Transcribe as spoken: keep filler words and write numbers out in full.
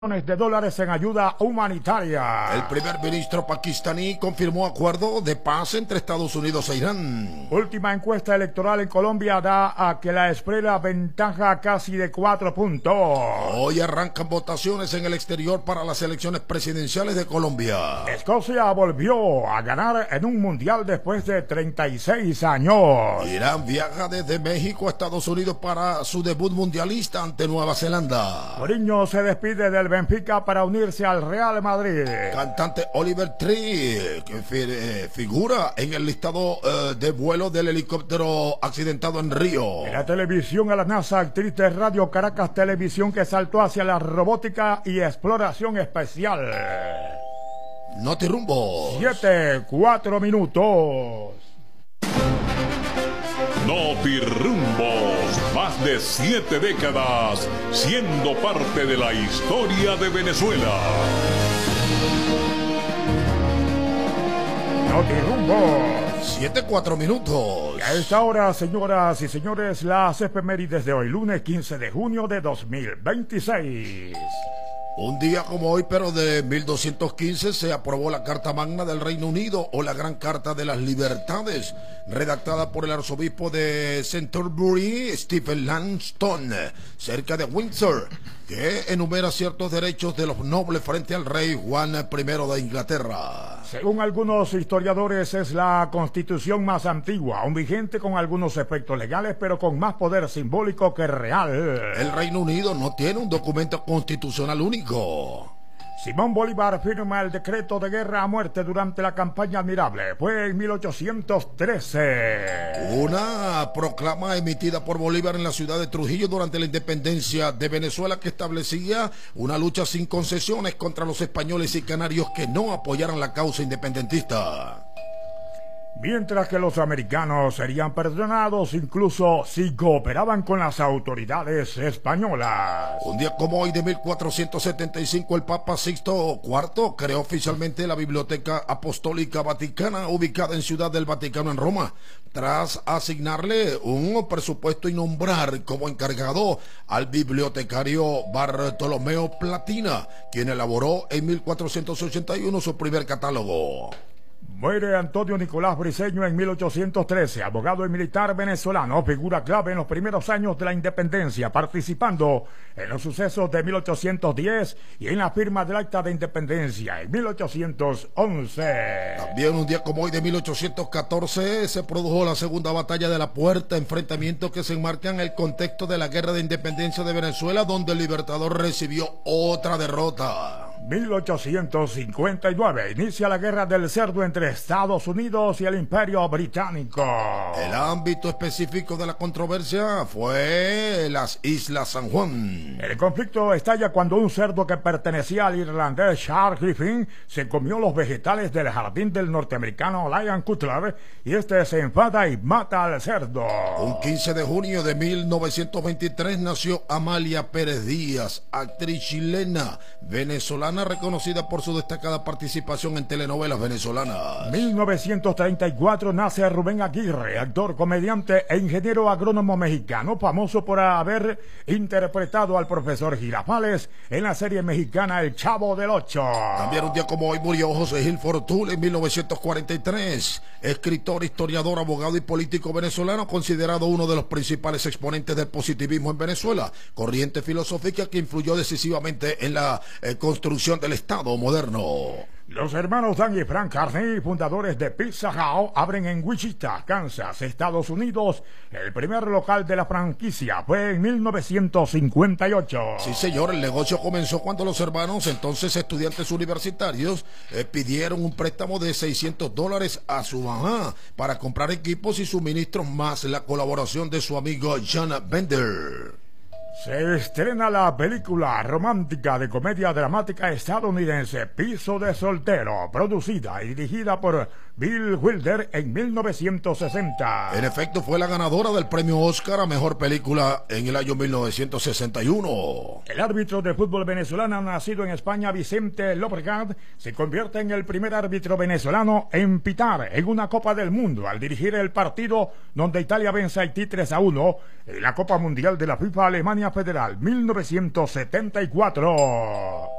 De dólares en ayuda humanitaria. El primer ministro pakistaní confirmó acuerdo de paz entre Estados Unidos e Irán. Última encuesta electoral en Colombia da a que la espera ventaja casi de cuatro puntos. Hoy arrancan votaciones en el exterior para las elecciones presidenciales de Colombia. Escocia volvió a ganar en un mundial después de treinta y seis años. Irán viaja desde México a Estados Unidos para su debut mundialista ante Nueva Zelanda. Mourinho se despide del Benfica para unirse al Real Madrid. Cantante Oliver Tree, que fi figura en el listado uh, de vuelo del helicóptero accidentado en Río. En la televisión a la NASA, actriz de Radio Caracas Televisión que saltó hacia la robótica y exploración espacial. Notirumbo. Siete, cuatro minutos. Notirrumbos, más de siete décadas siendo parte de la historia de Venezuela. Notirrumbos. Siete, cuatro minutos. Y a esta hora, señoras y señores, las efemérides de hoy, lunes quince de junio de dos mil veintiséis. Un día como hoy, pero de mil doscientos quince, se aprobó la Carta Magna del Reino Unido, o la Gran Carta de las Libertades, redactada por el arzobispo de Canterbury, Stephen Langston, cerca de Windsor, que enumera ciertos derechos de los nobles frente al rey Juan primero de Inglaterra. Según algunos historiadores, es la constitución más antigua, aún vigente con algunos efectos legales, pero con más poder simbólico que real. El Reino Unido no tiene un documento constitucional único. Simón Bolívar firma el decreto de guerra a muerte durante la campaña Admirable. Fue en mil ochocientos trece. Una proclama emitida por Bolívar en la ciudad de Trujillo durante la independencia de Venezuela, que establecía una lucha sin concesiones contra los españoles y canarios que no apoyaran la causa independentista. Mientras que los americanos serían perdonados incluso si cooperaban con las autoridades españolas. Un día como hoy de mil cuatrocientos setenta y cinco, el Papa Sixto cuarto creó oficialmente la Biblioteca Apostólica Vaticana, ubicada en Ciudad del Vaticano en Roma, tras asignarle un presupuesto y nombrar como encargado al bibliotecario Bartolomeo Platina, quien elaboró en mil cuatrocientos ochenta y uno su primer catálogo. Muere Antonio Nicolás Briceño en mil ochocientos trece, abogado y militar venezolano, figura clave en los primeros años de la independencia, participando en los sucesos de mil ochocientos diez y en la firma del Acta de Independencia en mil ochocientos once. También un día como hoy de mil ochocientos catorce se produjo la segunda batalla de la Puerta, enfrentamiento que se enmarca en el contexto de la Guerra de Independencia de Venezuela, donde el Libertador recibió otra derrota. mil ochocientos cincuenta y nueve, inicia la Guerra del Cerdo entre Estados Unidos y el Imperio Británico. El ámbito específico de la controversia fue las Islas San Juan. El conflicto estalla cuando un cerdo que pertenecía al irlandés Charles Griffin se comió los vegetales del jardín del norteamericano Lion Cutler, y este se enfada y mata al cerdo. Un quince de junio de mil novecientos veintitrés nació Amalia Pérez Díaz, actriz chilena, venezolana, reconocida por su destacada participación en telenovelas venezolanas. mil novecientos treinta y cuatro nace Rubén Aguirre, actor, comediante e ingeniero agrónomo mexicano, famoso por haber interpretado al profesor Girafales en la serie mexicana El Chavo del Ocho. También un día como hoy murió José Gil Fortul en mil novecientos cuarenta y tres, escritor, historiador, abogado y político venezolano, considerado uno de los principales exponentes del positivismo en Venezuela, corriente filosófica que influyó decisivamente en la eh, construcción del Estado moderno. Los hermanos Dan y Frank Carney, fundadores de Pizza Hut, abren en Wichita, Kansas, Estados Unidos, el primer local de la franquicia. Fue en mil novecientos cincuenta y ocho. Sí, señor, el negocio comenzó cuando los hermanos, entonces estudiantes universitarios, eh, pidieron un préstamo de seiscientos dólares a su mamá para comprar equipos y suministros, más la colaboración de su amigo John Bender. Se estrena la película romántica de comedia dramática estadounidense Piso de Soltero, producida y dirigida por Bill Wilder en mil novecientos sesenta. En efecto, fue la ganadora del premio Oscar a Mejor Película en el año mil novecientos sesenta y uno. El árbitro de fútbol venezolano nacido en España, Vicente Llobregat, se convierte en el primer árbitro venezolano en pitar en una Copa del Mundo al dirigir el partido donde Italia vence a Haití tres a uno en la Copa Mundial de la FIFA Alemania Federal mil novecientos setenta y cuatro.